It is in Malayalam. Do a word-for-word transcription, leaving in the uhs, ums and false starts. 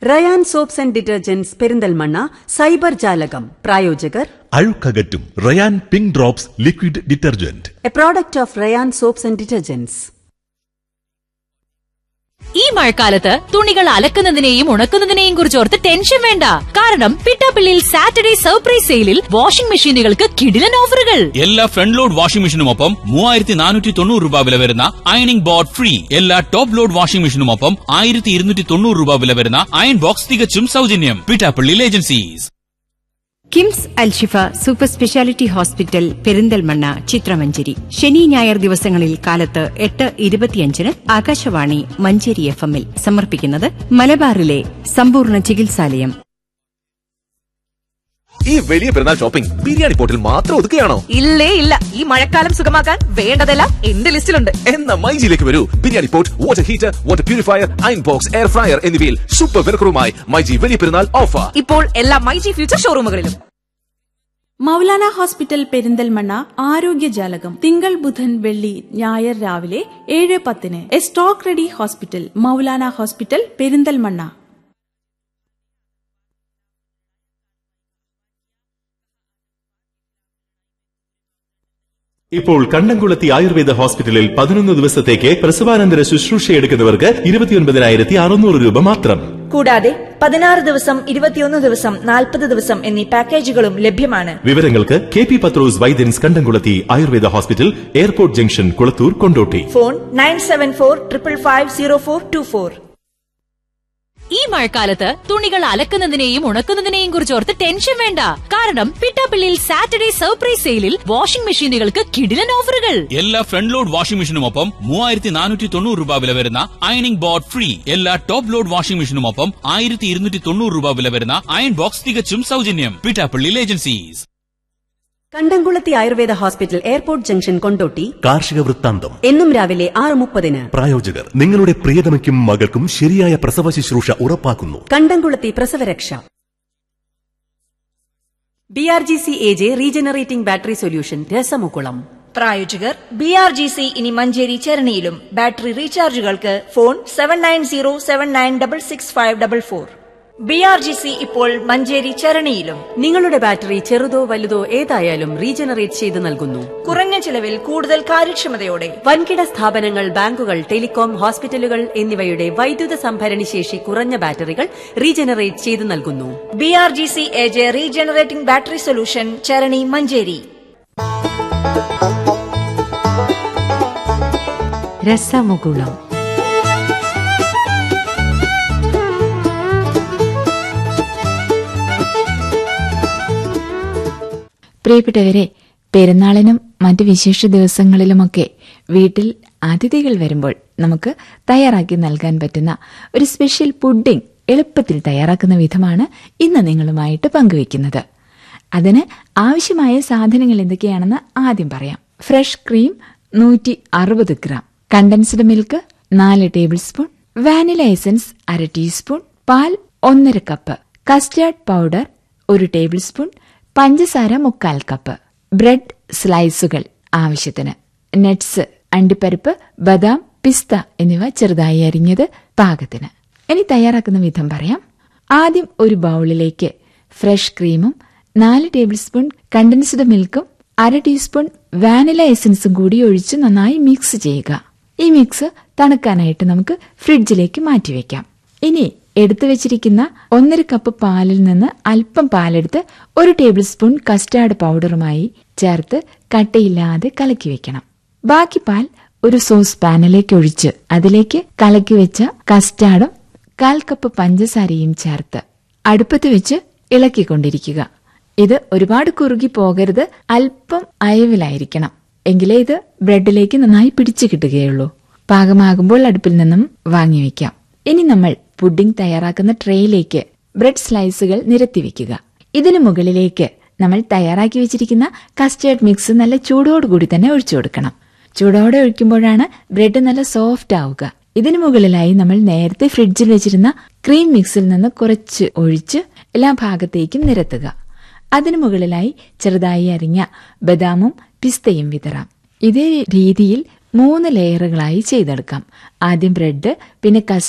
Ryan soaps and detergents Perinthalmanna cyber ജാലകം പ്രായോജകർ അഴുക്കകറ്റും Ryan pink drops liquid detergent, A product of Ryan soaps and detergents. ഈ മഴക്കാലത്ത് തുണികൾ അലക്കുന്നതിനെയും ഉണക്കുന്നതിനെയും കുറിച്ച് ഓർത്ത് ടെൻഷൻ വേണ്ട. കാരണം പിട്ടാപ്പിള്ളിയിൽ സാറ്റർഡേ സർപ്രൈസ് സെയിലിൽ വാഷിംഗ് മെഷീനുകൾക്ക് കിടിലൻ ഓഫറുകൾ. എല്ലാ ഫ്രണ്ട് ലോഡ് വാഷിംഗ് മെഷീനുമൊപ്പം മൂവായിരത്തി നാനൂറ്റി തൊണ്ണൂറ് രൂപ വില വരുന്ന അയണിംഗ് ബോർഡ് ഫ്രീ. എല്ലാ ടോപ്പ് ലോഡ് വാഷിംഗ് മെഷീനുമൊപ്പം ആയിരത്തി ഇരുന്നൂറ്റി തൊണ്ണൂറ് രൂപ വില വരുന്ന അയൺ ബോക്സ് തികച്ചും സൗജന്യം. പിട്ടാപ്പിള്ളിയിൽ agencies. KIMS Alshifa super speciality hospital Perinthalmanna ചിത്രമഞ്ചേരി ശനി ഞായർ ദിവസങ്ങളിൽ കാലത്ത് എട്ട് ഇരുപത്തിയഞ്ചിന് ആകാശവാണി മഞ്ചേരി എഫ് എമ്മിൽ സമർപ്പിക്കുന്നത് മലബാറിലെ സമ്പൂർണ്ണ ചികിത്സാലയം. ഈ വലിയ പെരുന്നാൾ ഷോപ്പിംഗ് ബിരിയാണി പോട്ടിൽ മാത്രം ഒതുക്കുകയാണോ? ഇല്ലേ ഇല്ല, ഈ മഴക്കാലം സുഖമാക്കാൻ വേണ്ടതെല്ലാം എന്റെ ലിസ്റ്റിലുണ്ട്. എന്ന മൈജിയിലേക്ക് വരൂ. Biryani pot, water heater, water purifier, iron box, air fryer എന്നിവയിൽ സൂപ്പർ വിലക്കുറവുമായി മൈജി വലിയ പെരുന്നാൾ ഓഫർ ഇപ്പോൾ എല്ലാ മൈജി ഫ്യൂച്ചർ ഷോറൂമുകളിലും. മൗലാന ഹോസ്പിറ്റൽ പെരിന്തൽമണ്ണ ആരോഗ്യജാലകം തിങ്കൾ ബുധൻ വെള്ളി ഞായർ രാവിലെ ഏഴ് പത്തിന്. A stock ready hospital Maulana hospital Perinthalmanna. ഇപ്പോൾ കണ്ടംകുളത്തി ആയുർവേദ ഹോസ്പിറ്റലിൽ പതിനൊന്ന് ദിവസത്തേക്ക് പ്രസവാനന്തര ശുശ്രൂഷയെടുക്കുന്നവർക്ക് ഇരുപത്തിയൊൻപതിനായിരത്തി അറുന്നൂറ് രൂപ മാത്രം. കൂടാതെ പതിനാറ് ദിവസം, ഇരുപത്തിയൊന്ന് ദിവസം, നാൽപ്പത് ദിവസം എന്നീ പാക്കേജുകളും ലഭ്യമാണ്. വിവരങ്ങൾക്ക് കെ പി പത്രോസ് വൈദ്യൻസ് കണ്ടംകുളത്തി Ayurveda hospital, airport junction, Kulathur, Kondotty. Phone nine seven four triple five zero four to four. ഈ മഴക്കാലത്ത് തുണികൾ അലക്കുന്നതിനെയും ഉണക്കുന്നതിനെയും കുറിച്ച് ഓർത്ത് ടെൻഷൻ വേണ്ട. കാരണം പിട്ടാപ്പിള്ളിയിൽ സാറ്റർഡേ സർപ്രൈസ് സെയിലിൽ വാഷിംഗ് മെഷീനുകൾക്ക് കിടിലൻ ഓഫറുകൾ. എല്ലാ ഫ്രണ്ട് ലോഡ് വാഷിംഗ് മെഷീനുമൊപ്പം മൂവായിരത്തി നാനൂറ്റി തൊണ്ണൂറ് രൂപ വില വരുന്ന അയണിംഗ് ബോർഡ് ഫ്രീ. എല്ലാ ടോപ്പ് ലോഡ് വാഷിംഗ് മെഷീനുമൊപ്പം ആയിരത്തി ഇരുന്നൂറ്റി തൊണ്ണൂറ് രൂപ വില വരുന്ന അയൺ ബോക്സ് തികച്ചും സൗജന്യം. പിട്ടാപ്പിള്ളിയിൽ ഏജൻസീസ്. കണ്ടംകുളത്തി Ayurveda hospital, airport junction, Kondotty. കാർഷിക വൃത്താന്തം എന്നും രാവിലെ ആറ് മുപ്പതിന്. പ്രായോജകർ നിങ്ങളുടെ പ്രിയതമയ്ക്കും മകൾക്കും ശരിയായ പ്രസവ ശുശ്രൂഷ ഉറപ്പാക്കുന്നു. കണ്ടംകുളത്തി പ്രസവരക്ഷ. B R G C A J regenerating battery solution രസമുകുളം. പ്രായോജകർ ബി ആർ ജി സി ഇനി Manjeri ചരണിയിലും. Battery റീചാർജുകൾക്ക് phone seven nine zero seven nine double six five double four. B R G C ഇപ്പോൾ മഞ്ചേരി ചരണിയിലും. നിങ്ങളുടെ ബാറ്ററി ചെറുതോ വലുതോ ഏതായാലും റീജനറേറ്റ് ചെയ്ത് നൽകുന്നു. കുറഞ്ഞ ചിലവിൽ കൂടുതൽ കാര്യക്ഷമതയോടെ. വൻകിട സ്ഥാപനങ്ങൾ, ബാങ്കുകൾ, ടെലികോം, ഹോസ്പിറ്റലുകൾ എന്നിവയുടെ വൈദ്യുത സംഭരണി ശേഷി കുറഞ്ഞ ബാറ്ററികൾ റീജനറേറ്റ് ചെയ്ത് നൽകുന്നു. B R G C A J regenerating battery solution, Charani, Manjeri. രസമുകുളം. പ്രിയപ്പെട്ടവരെ, പെരുന്നാളിനും മറ്റ് വിശേഷ ദിവസങ്ങളിലുമൊക്കെ വീട്ടിൽ അതിഥികൾ വരുമ്പോൾ നമുക്ക് തയ്യാറാക്കി നൽകാൻ പറ്റുന്ന ഒരു സ്പെഷ്യൽ പുഡിംഗ് എളുപ്പത്തിൽ തയ്യാറാക്കുന്ന വിധമാണ് ഇന്ന് നിങ്ങളുമായിട്ട് പങ്കുവയ്ക്കുന്നത്. അതിന് ആവശ്യമായ സാധനങ്ങൾ എന്തൊക്കെയാണെന്ന് ആദ്യം പറയാം. ഫ്രഷ് ക്രീം നൂറ്റി അറുപത് ഗ്രാം, കണ്ടൻസ്ഡ് മിൽക്ക് നാല് ടേബിൾ സ്പൂൺ, വാനില എസൻസ് അര ടീസ്പൂൺ, പാൽ ഒന്നര കപ്പ്, കസ്റ്റാർഡ് പൗഡർ ഒരു ടേബിൾ സ്പൂൺ, പഞ്ചസാര മുക്കാൽ കപ്പ്, ബ്രെഡ് സ്ലൈസുകൾ ആവശ്യത്തിന്, നട്ട്സ് അണ്ടിപ്പരിപ്പ്, ബദാം, പിസ്ത എന്നിവ ചെറുതായി അരിഞ്ഞത് പാകത്തിന്. ഇനി തയ്യാറാക്കുന്ന വിധം പറയാം. ആദ്യം ഒരു ബൌളിലേക്ക് ഫ്രഷ് ക്രീമും നാല് ടേബിൾ സ്പൂൺ കണ്ടൻസ്ഡ് മിൽക്കും അര ടീസ്പൂൺ വാനില എസൻസും കൂടി ഒഴിച്ച് നന്നായി മിക്സ് ചെയ്യുക. ഈ മിക്സ് തണുക്കാനായിട്ട് നമുക്ക് ഫ്രിഡ്ജിലേക്ക് മാറ്റിവെക്കാം. ഇനി എടുത്തു വെച്ചിരിക്കുന്ന ഒന്നര കപ്പ് പാലിൽ നിന്ന് അല്പം പാലെടുത്ത് ഒരു ടേബിൾ സ്പൂൺ കസ്റ്റാർഡ് പൗഡറുമായി ചേർത്ത് കട്ടയില്ലാതെ കലക്കി വെക്കണം. ബാക്കി പാൽ ഒരു സോസ് പാനിലേക്ക് ഒഴിച്ച് അതിലേക്ക് കലക്കി വെച്ച കസ്റ്റാർഡും കാൽ കപ്പ് പഞ്ചസാരയും ചേർത്ത് അടുപ്പത്ത് വെച്ച് ഇളക്കിക്കൊണ്ടിരിക്കുക. ഇത് ഒരുപാട് കുറുകി പോകരുത്, അല്പം അയവിലായിരിക്കണം. എങ്കിലേ ഇത് ബ്രെഡിലേക്ക് നന്നായി പിടിച്ചു കിട്ടുകയുള്ളൂ. പാകമാകുമ്പോൾ അടുപ്പിൽ നിന്നും വാങ്ങിവെക്കാം. ഇനി നമ്മൾ പുഡിംഗ് തയ്യാറാക്കുന്ന ട്രേയിലേക്ക് ബ്രെഡ് സ്ലൈസുകൾ നിരത്തിവെക്കുക. ഇതിനു മുകളിലേക്ക് നമ്മൾ തയ്യാറാക്കി വെച്ചിരിക്കുന്ന കസ്റ്റേർഡ് മിക്സ് നല്ല ചൂടോടുകൂടി തന്നെ ഒഴിച്ചു കൊടുക്കണം. ചൂടോടെ ഒഴിക്കുമ്പോഴാണ് ബ്രെഡ് നല്ല സോഫ്റ്റ് ആവുക. ഇതിനു മുകളിലായി നമ്മൾ നേരത്തെ ഫ്രിഡ്ജിൽ വെച്ചിരുന്ന ക്രീം മിക്സിൽ നിന്ന് കുറച്ച് ഒഴിച്ച് എല്ലാ ഭാഗത്തേക്കും നിരത്തുക. അതിനു മുകളിലായി ചെറുതായി അരിഞ്ഞ ബദാമും പിസ്തയും വിതറാം. ഇതേ രീതിയിൽ മൂന്ന് ലെയറുകളായി ചെയ്തെടുക്കാം. ആദ്യം ബ്രെഡ്, പിന്നെ കസ്റ്റർഡ്